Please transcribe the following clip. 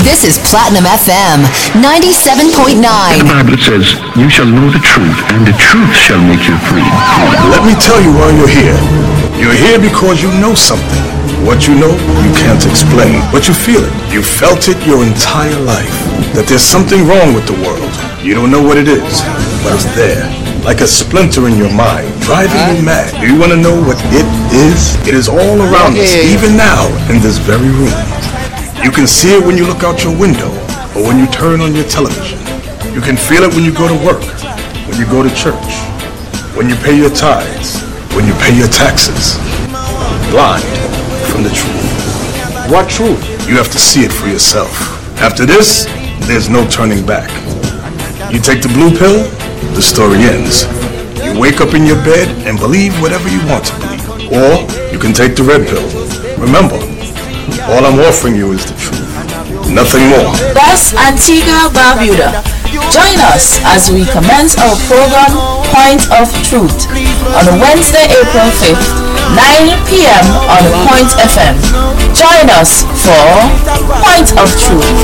This is Platinum FM 97.9. The Bible says, you shall know the truth, and the truth shall make you free. Let me tell you why you're here. You're here because you know something. What you know, you can't explain, but you feel it. You felt it your entire life, that there's something wrong with the world. You don't know what it is, but it's there, like a splinter in your mind, driving you mad. Do you want to know what it is? It is all around us, even now, in this very room. You can see it when you look out your window, or when you turn on your television. You can feel it when you go to work, when you go to church, when you pay your tithes, when you pay your taxes. Blind from the truth. What truth? You have to see it for yourself. After this, there's no turning back. You take the blue pill, the story ends. You wake up in your bed and believe whatever you want to believe. Or you can take the red pill. Remember, all I'm offering you is the truth. Nothing more. That's Antigua Barbuda. Join us as we commence our program Point of Truth on Wednesday, April 5th, 9 p.m. on Point FM. Join us for Point of Truth.